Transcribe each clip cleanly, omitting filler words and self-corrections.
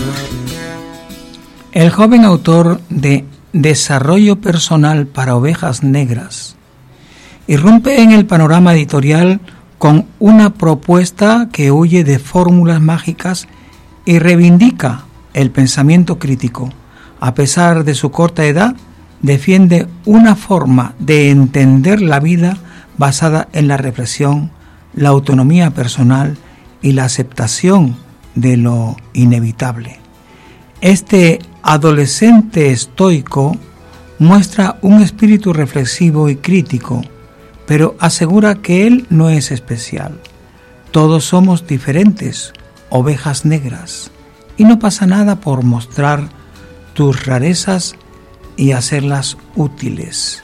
El joven autor de Desarrollo Personal para Ovejas Negras irrumpe en el panorama editorial con una propuesta que huye de fórmulas mágicas y reivindica el pensamiento crítico. A pesar de su corta edad, defiende una forma de entender la vida basada en la reflexión, la autonomía personal y la aceptación de lo inevitable. Este adolescente estoico muestra un espíritu reflexivo y crítico, pero asegura que él no es especial. Todos somos diferentes, ovejas negras, y no pasa nada por mostrar tus rarezas y hacerlas útiles.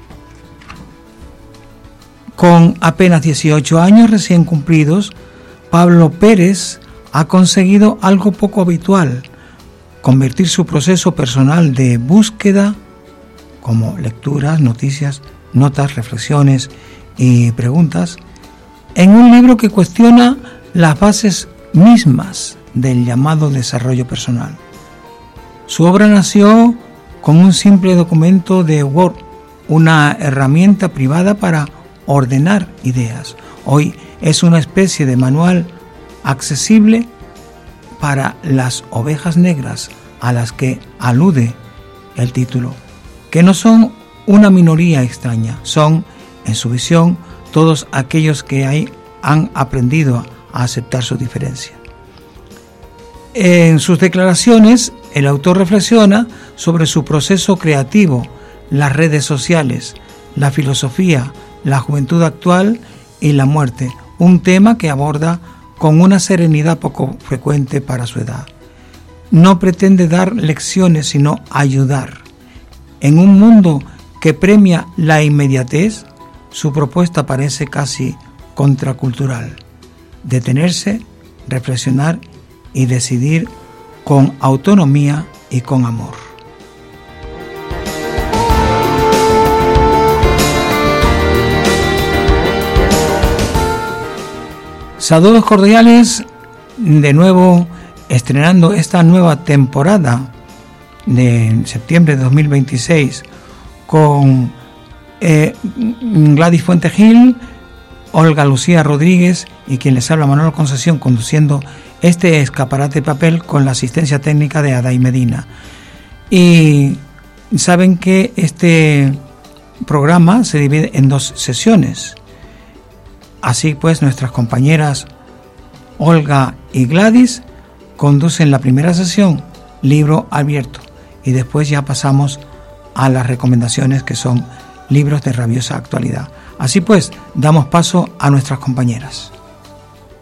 Con apenas 18 años recién cumplidos, Pablo Pérez ha conseguido algo poco habitual: convertir su proceso personal de búsqueda, como lecturas, noticias, notas, reflexiones y preguntas, en un libro que cuestiona las bases mismas del llamado desarrollo personal. Su obra nació con un simple documento de Word, una herramienta privada para ordenar ideas. Hoy es una especie de manual accesible para las ovejas negras a las que alude el título, que no son una minoría extraña, son, en su visión, todos aquellos que han aprendido a aceptar su diferencia. En sus declaraciones, el autor reflexiona sobre su proceso creativo, las redes sociales, la filosofía, la juventud actual y la muerte, un tema que aborda con una serenidad poco frecuente para su edad. No pretende dar lecciones, sino ayudar. En un mundo que premia la inmediatez, su propuesta parece casi contracultural: detenerse, reflexionar y decidir con autonomía y con amor. Saludos cordiales, de nuevo estrenando esta nueva temporada de septiembre de 2026 con Gladys Fuente Gil, Olga Lucía Rodríguez y quien les habla, Manuel Concesión, conduciendo este escaparate de papel con la asistencia técnica de Aday Medina. Y saben que este programa se divide en 2 sesiones. Así pues, nuestras compañeras Olga y Gladys conducen la primera sesión, libro abierto, y después ya pasamos a las recomendaciones, que son libros de rabiosa actualidad. Así pues, damos paso a nuestras compañeras.